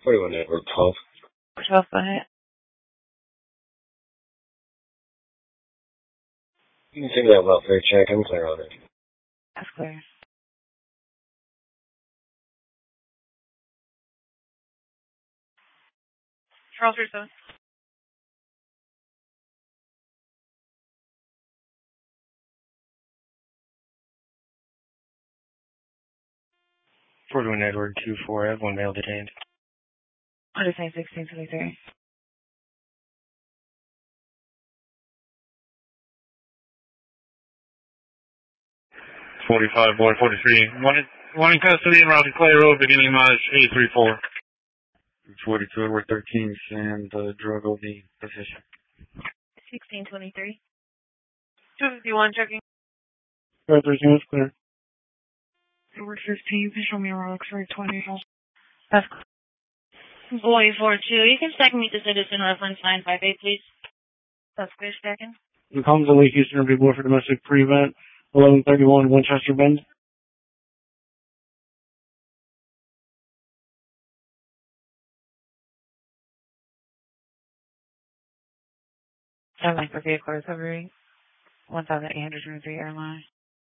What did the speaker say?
41 Network 12. 12, go ahead. You can take that welfare check. I'm clear on it. That's clear. Charles Russo. Fort Edward 2-4, have one male detained. Understand 1623. 45, boy, 43. One in custody in Rocky Clay Road, beginning mileage 834. 42, Edward 13, and drug OD position. 1623. 251, checking. Edward 13 is clear. Edward 15, visual mirror, X-ray 20. That's Boy 42. You can stack me to citizen reference 958, please. That's clear stacking. The Comes Lake Houston Review for domestic prevent 1131 Winchester Bend. Airline for vehicle recovery. 1823 airline.